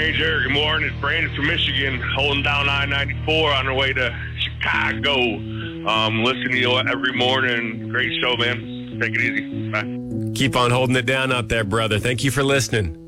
Hey, Jared, good morning. It's Brandon from Michigan, holding down I-94 on our way to Chicago. Listening to you every morning. Great show, man. Take it easy. Bye. Keep on holding it down out there, brother. Thank you for listening.